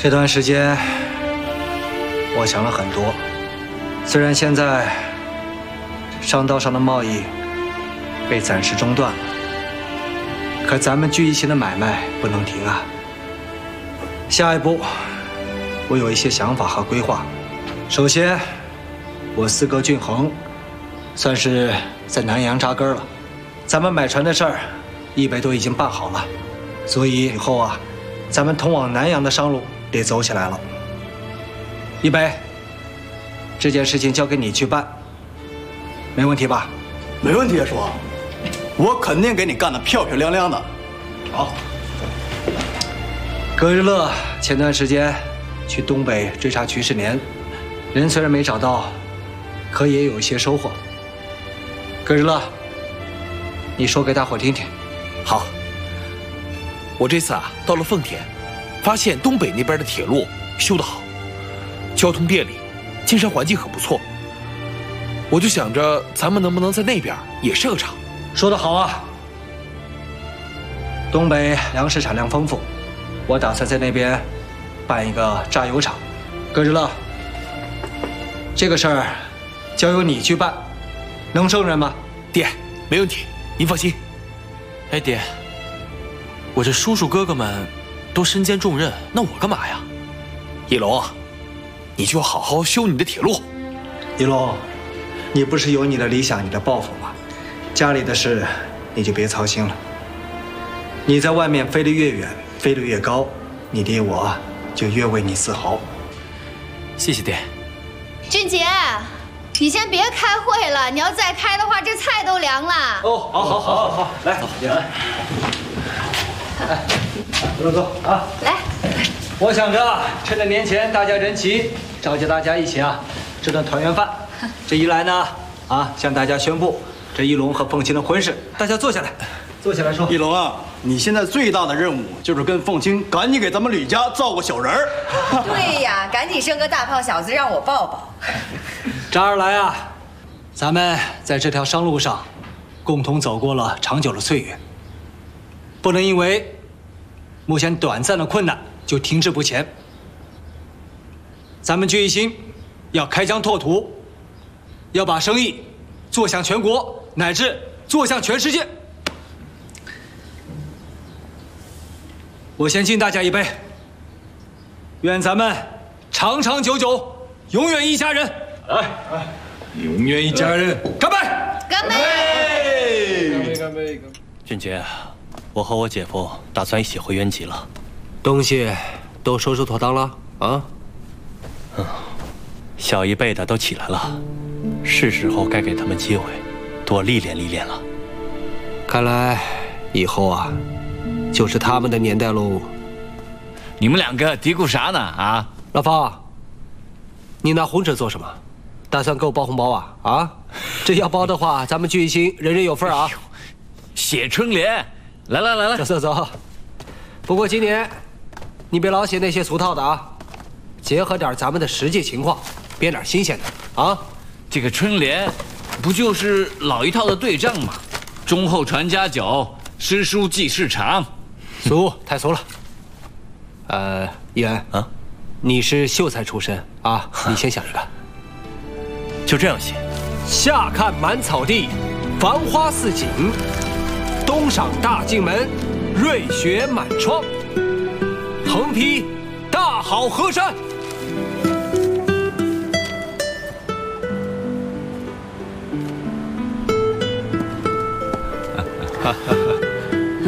这段时间，我想了很多。虽然现在商道上的贸易被暂时中断了，可咱们聚义兴的买卖不能停啊。下一步，我有一些想法和规划。首先，我四哥俊恒算是在南阳扎根了，咱们买船的事儿，义北都已经办好了，所以以后啊，咱们通往南阳的商路得走起来了。义北，这件事情交给你去办，没问题吧？ 没问题，叔，我肯定给你干得漂漂亮亮的。好。 葛日乐前段时间去东北追查瞿世年，人虽然没找到，可也有一些收获。葛日乐，你说给大伙听听。 好，我这次啊到了奉天，发现东北那边的铁路修得好，交通便利，经商环境很不错。我就想着咱们能不能在那边也设个厂。 说得好啊！东北粮食产量丰富，我打算在那边办一个榨油厂。葛日乐，这个事儿交由你去办，能胜任吗？ 爹，没问题，您放心。 哎，爹，我这叔叔哥哥们都身兼重任，那我干嘛呀？ 一龙，你就好好修你的铁路。 一龙，你不是有你的理想、你的抱负吗？家里的事你就别操心了。你在外面飞得越远，飞得越高，你爹我就越为你自豪。 谢谢爹。 俊杰，你先别开会了，你要再开的话，这菜都凉了。 哦，好，来，走，姐来。来，坐啊。 来， 我想着趁着年前大家人齐，召集大家一起啊吃顿团圆饭。这一来呢，向大家宣布这一龙和凤青的婚事。大家坐下来，坐下来说。 一龙啊，你现在最大的任务就是跟凤青赶紧给咱们吕家造个小人儿。 对呀，赶紧生个大胖小子让我抱抱。 这样来啊，咱们在这条商路上共同走过了长久的岁月，不能因为目前短暂的困难就停滞不前。咱们聚义兴要开疆拓土，要把生意做向全国，乃至做向全世界。我先敬大家一杯，愿咱们长长久久，永远一家人。来， 永远一家人， 干杯！ 干杯！ 干杯！ 俊杰，我和我姐夫打算一起回原籍了。 东西都收拾妥当了啊？ 小一辈的都起来了，是时候该给他们机会，多历练历练了。 看来以后啊，就是他们的年代喽。 你们两个嘀咕啥呢？啊， 老方，你拿红纸做什么？打算给我包红包啊？啊，这要包的话，咱们聚义兴人人有份啊。 写春联，来， 走。不过今年你别老写那些俗套的啊，结合点咱们的实际情况，编点新鲜的啊。 这个春联不就是老一套的对仗吗？忠厚传家久，诗书继世长。 俗，太俗了。一言啊， 你是秀才出身啊，你先想一个。 就这样写。 夏看满草地，繁花似锦；冬赏大径门，瑞雪满窗。横批：大好河山。 哈哈。